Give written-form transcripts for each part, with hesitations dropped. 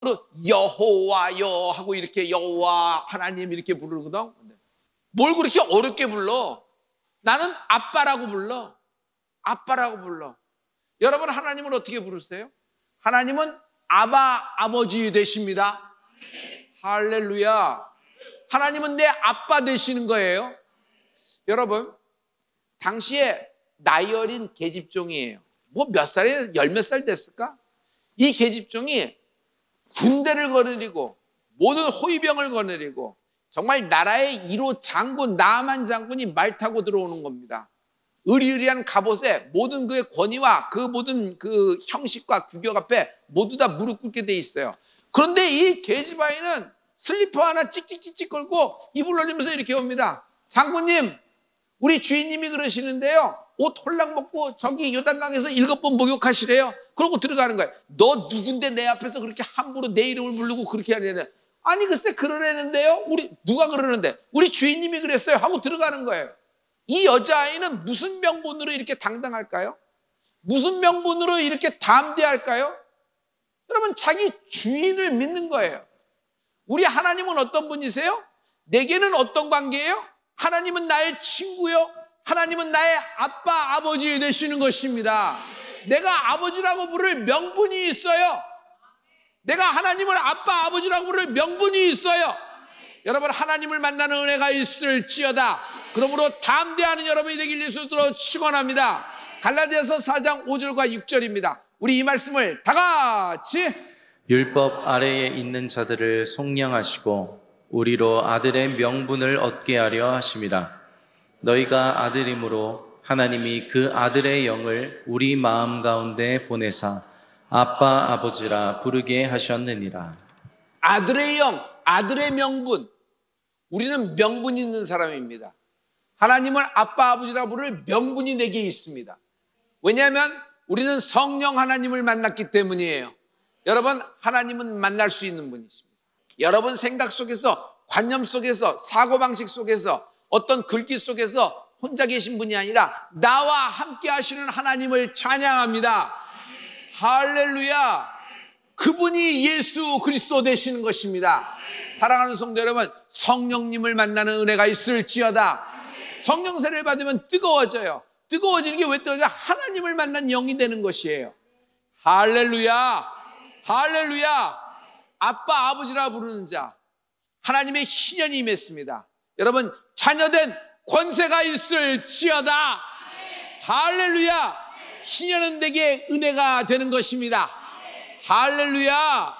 여호와여 하고 이렇게 여호와 하나님 이렇게 부르거든. 뭘 그렇게 어렵게 불러? 나는 아빠라고 불러. 아빠라고 불러. 여러분, 하나님을 어떻게 부르세요? 하나님은 아버지 되십니다. 할렐루야. 하나님은 내 아빠 되시는 거예요. 여러분, 당시에 나이 어린 계집종이에요. 뭐 몇 살에 열 몇 살 됐을까? 이 계집종이 군대를 거느리고 모든 호위병을 거느리고 정말 나라의 1호 장군 나아만 장군이 말 타고 들어오는 겁니다. 의리의리한 갑옷에 모든 그의 권위와 그 모든 그 형식과 규격 앞에 모두 다 무릎 꿇게 돼 있어요. 그런데 이 계집아이는 슬리퍼 하나 찍찍찍찍 걸고 입을 올리면서 이렇게 옵니다. 장군님, 우리 주인님이 그러시는데요, 옷 홀랑 벗고 저기 요단강에서 7번 목욕하시래요. 그러고 들어가는 거예요. 너 누군데 내 앞에서 그렇게 함부로 내 이름을 부르고 그렇게 하려냐. 아니 글쎄 그러려는데요. 우리 누가 그러는데? 우리 주인님이 그랬어요 하고 들어가는 거예요. 이 여자아이는 무슨 명분으로 이렇게 당당할까요? 무슨 명분으로 이렇게 담대할까요? 여러분, 자기 주인을 믿는 거예요. 우리 하나님은 어떤 분이세요? 내게는 어떤 관계예요? 하나님은 나의 친구요. 하나님은 나의 아빠, 아버지 되시는 것입니다. 내가 아버지라고 부를 명분이 있어요. 내가 하나님을 아빠, 아버지라고 부를 명분이 있어요. 여러분, 하나님을 만나는 은혜가 있을지어다. 그러므로 담대하는 여러분이 되길 예수로 축원합니다. 갈라디아서 4장 5절과 6절입니다. 우리 이 말씀을 다 같이. 율법 아래에 있는 자들을 속량하시고 우리로 아들의 명분을 얻게 하려 하심이라. 너희가 아들이므로 하나님이 그 아들의 영을 우리 마음 가운데 보내사 아빠 아버지라 부르게 하셨느니라. 아들의 영, 아들의 명분. 우리는 명분 있는 사람입니다. 하나님을 아빠 아버지라 부를 명분이 내게 있습니다. 왜냐하면 우리는 성령 하나님을 만났기 때문이에요. 여러분, 하나님은 만날 수 있는 분이십니다. 여러분 생각 속에서, 관념 속에서, 사고방식 속에서, 어떤 글귀 속에서 혼자 계신 분이 아니라 나와 함께 하시는 하나님을 찬양합니다. 할렐루야. 그분이 예수 그리스도 되시는 것입니다. 사랑하는 성도 여러분, 성령님을 만나는 은혜가 있을지어다. 성령 세례를 받으면 뜨거워져요. 뜨거워지는 게 왜 뜨거워져요? 하나님을 만난 영이 되는 것이에요. 할렐루야. 할렐루야. 아빠 아버지라 부르는 자, 하나님의 희년이 임했습니다. 여러분, 자녀된 권세가 있을지어다. 할렐루야. 희년은 내게 은혜가 되는 것입니다. 할렐루야.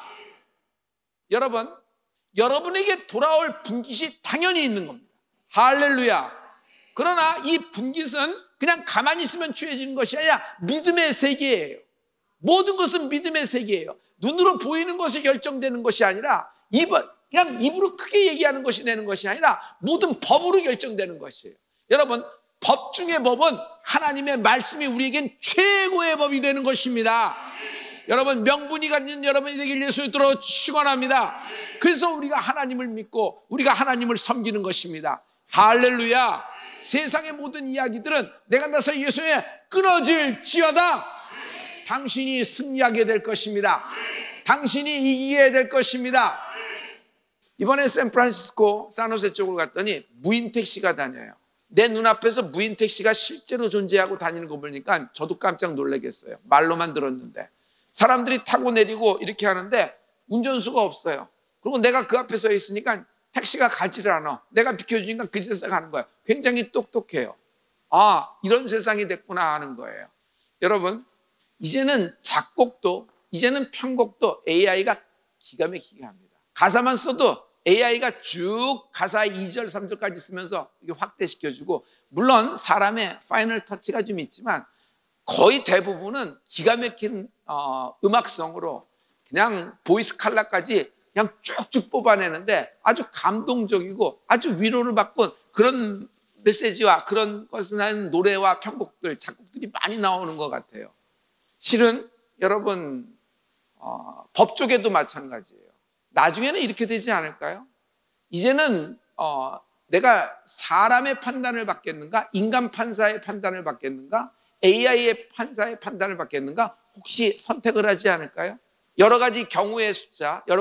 여러분, 여러분에게 돌아올 분깃이 당연히 있는 겁니다. 할렐루야. 그러나 이 분깃은 그냥 가만히 있으면 취해지는 것이 아니라 믿음의 세계예요. 모든 것은 믿음의 세계예요. 눈으로 보이는 것이 결정되는 것이 아니라 그냥 입으로 크게 얘기하는 것이 되는 것이 아니라 모든 법으로 결정되는 것이에요. 여러분, 법 중의 법은 하나님의 말씀이 우리에겐 최고의 법이 되는 것입니다. 여러분, 명분이 갖는 여러분이 되길 예수로 축원합니다. 그래서 우리가 하나님을 믿고 우리가 하나님을 섬기는 것입니다. 할렐루야. 세상의 모든 이야기들은 내가 나서 예수에 끊어질지어다. 당신이 승리하게 될 것입니다. 당신이 이기게 될 것입니다. 이번에 샌프란시스코 산호세 쪽으로 갔더니 무인 택시가 다녀요. 내 눈앞에서 무인 택시가 실제로 존재하고 다니는 거 보니까 저도 깜짝 놀라겠어요. 말로만 들었는데 사람들이 타고 내리고 이렇게 하는데 운전수가 없어요. 그리고 내가 그 앞에 서 있으니까 택시가 가지를 않아. 내가 비켜주니까 그 데서 가는 거예요. 굉장히 똑똑해요. 아, 이런 세상이 됐구나 하는 거예요. 여러분, 이제는 작곡도, 이제는 편곡도 AI가 기가 막히게 합니다. 가사만 써도 AI가 쭉 가사 2절, 3절까지 쓰면서 이게 확대시켜주고, 물론 사람의 파이널 터치가 좀 있지만 거의 대부분은 기가 막힌 음악성으로 그냥 보이스 칼라까지 그냥 쭉쭉 뽑아내는데 아주 감동적이고 아주 위로를 받고 그런 메시지와 그런 것을 하는 노래와 편곡들, 작곡들이 많이 나오는 것 같아요. 실은 여러분, 법 쪽에도 마찬가지예요. 나중에는 이렇게 되지 않을까요? 이제는 내가 사람의 판단을 받겠는가? 인간 판사의 판단을 받겠는가? AI의 판사의 판단을 받겠는가? 혹시 선택을 하지 않을까요? 여러 가지 경우의 숫자,